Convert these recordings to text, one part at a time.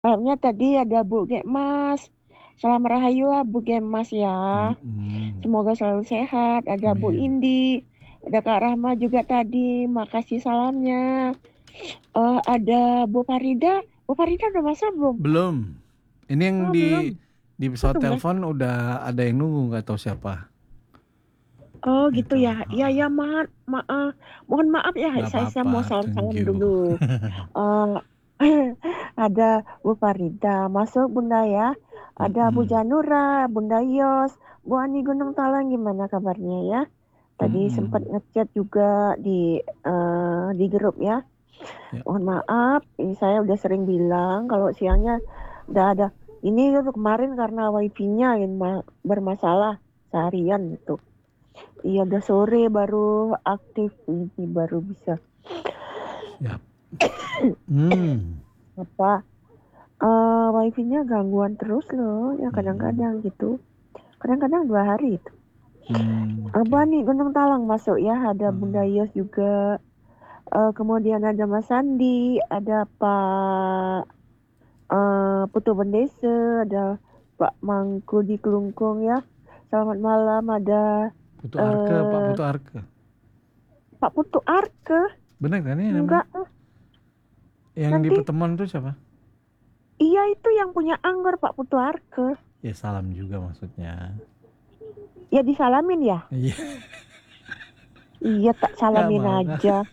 Akhirnya tadi ada Bu Gekmas. Salam Rahayu Bu Gekmas ya. Mm-mm. Semoga selalu sehat. Ada Bu Amin. Indi. Ada Kak Rahma juga tadi. Makasih salamnya. Ada Bu Farida. Bu Farida udah masuk belum? Belum. Ini yang Oh di belum. di Oh, pesawat tumben. telepon udah ada yang nunggu nggak tahu siapa. Oh gitu Itu. ya. Iya ya mohon maaf ya. Nggak Saya apa-apa. mau Thank salam-salam you. dulu. Eh, ada Bu Farida masuk Bunda ya. Ada Bu Mm-mm. Janura, Bunda Yos, Bu Ani Gunung Talang gimana kabarnya ya? Tadi sempat Mm-mm. ngechat juga di grup ya. Ya. Mohon maaf, ini saya udah sering bilang kalau siangnya udah ada. Ini kemarin karena wifi-nya yang bermasalah seharian gitu. Iya udah sore baru aktif ini baru bisa Siap. Hmm. apa wifi-nya gangguan terus loh ya Mm-mm. kadang-kadang gitu. Kadang-kadang 2 hari itu. Oke. Nih Gunung Talang masuk ya, ada Bunda Ah. Yos juga. Kemudian ada Mas Sandi, ada Pak Putu Bendese, ada Pak Mangku di Kelungkung ya. Selamat malam, ada Putu Arke, Pak eh Putu Arke. Pak Putu Arke. Benar kan ini namanya? Enggak, Yang di nanti pertemuan itu siapa? iya itu yang punya anggur Pak Putu Arke. Ya salam juga maksudnya. Ya disalamin ya. Iya. Iya tak Nggak salamin mau kah? aja.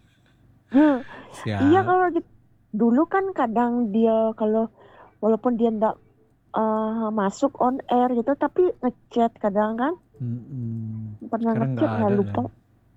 Iya Siap. kalau dulu kan kadang dia kalau walaupun dia enggak masuk on air gitu tapi ngechat kadang kan Mm-mm. pernah Sekarang ngechat nggak nggak ada lupa. kan?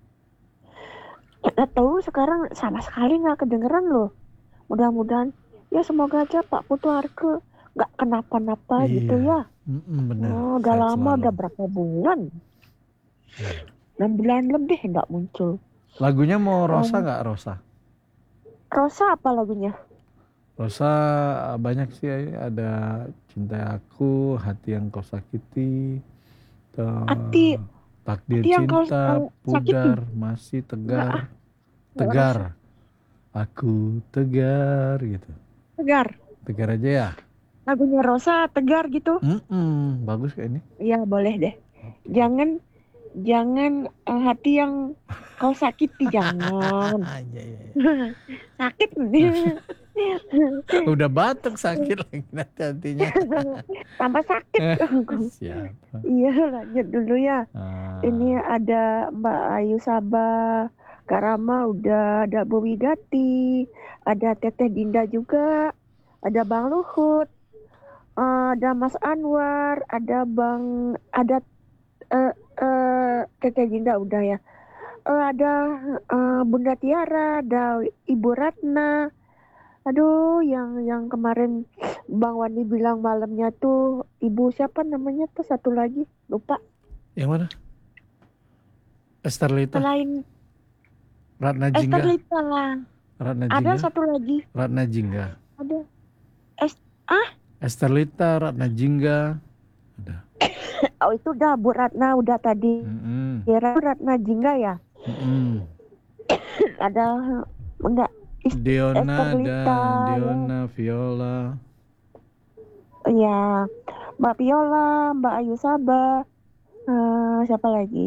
Nggak tahu sekarang sama sekali nggak kedengeran loh. Mudah-mudahan ya semoga aja Pak Putu Harke nggak kenapa-napa gitu Iya. ya. Mm-mm, bener. Oh, udah Sehat lama selalu. udah berapa bulan? Iya. 6 bulan lebih nggak muncul. Lagunya mau Rosa Oh, nggak Rosa? Rosa apa lagunya? Rosa banyak sih ada Cinta Aku, Hati Yang Kau Sakiti, Hati eh, Takdir hati yang kau Cinta, sakiti. Pudar, Masih Enggak Tegar, enggak Rosa. Tegar, Aku Tegar gitu. Tegar. Tegar aja ya. Lagunya Rosa Tegar gitu. Bagus kayak ini. Ya boleh deh. Oke. Jangan jangan hati yang kau sakiti jangan. Iya, iya, iya. Sakit nih. Udah batuk sakit lagi nanti hatinya. Tambah sakit. Siap. Iya lanjut dulu ya. Ini Ah, ada Mbak Ayu Sabah, Kak Rama udah, ada Bu Widati, ada Teteh Dinda juga, ada Bang Luhut, ada Mas Anwar, ada eh, Teteh Dinda udah ya. Ada Bunda Tiara, ada Ibu Ratna. Aduh, yang kemarin Bang Wandi bilang malamnya tuh Ibu siapa namanya tuh satu lagi lupa. yang mana? Esterlita, Selain Ratna Esther Jingga, Lita lah. Ratna Ada Jingga, satu lagi. Ratna Jingga, Ada. Es ah, Esterlita, Ratna Jingga, ada. oh itu udah Bu Ratna udah tadi. Mm-mm. Kira Ratna Jingga ya. Mm-mm. Ada enggak Deona Esther Lita dan ya. Deona Viola Ya, Mbak Viola, Mbak Ayu Sabah, siapa lagi?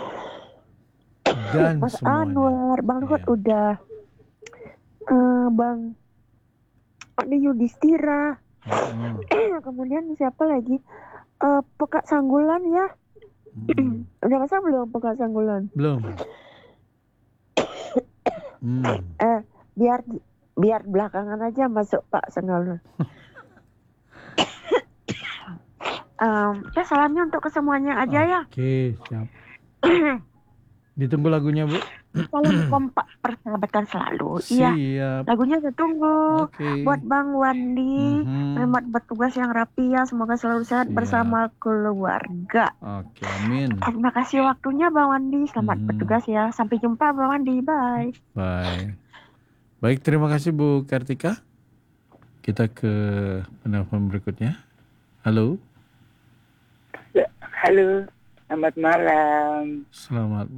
dan Mas semuanya. Anwar, Bang Luhut Ya. udah, Bang Ade Yudhistira. Mm-mm. Kemudian siapa lagi? Peka Sanggulan ya. Mm-mm. Udah masa belum Peka Sanggulan? Belum. Hmm. Eh, biar biar belakangan aja masuk Pak Sanggulan. Ya salamnya untuk kesemuanya aja ya. Oke, siap. Ditunggu lagunya, Bu. Salam kompak persahabatan selalu. Iya, Siap. lagunya saya tunggu. Oke. Buat Bang Wandi, Mhm. selamat bertugas yang rapi ya. Semoga selalu sehat Siap. bersama keluarga. Oke, amin. Terima kasih waktunya Bang Wandi. Selamat Mhm. bertugas ya. Sampai jumpa Bang Wandi. Bye. Bye. Baik, terima kasih Bu Kartika. Kita ke penelpon berikutnya. Halo. Halo, selamat malam. Selamat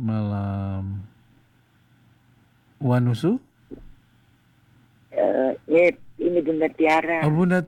malam. Wanusu? Ini Ini Bunda Tiara. Oh, Bunda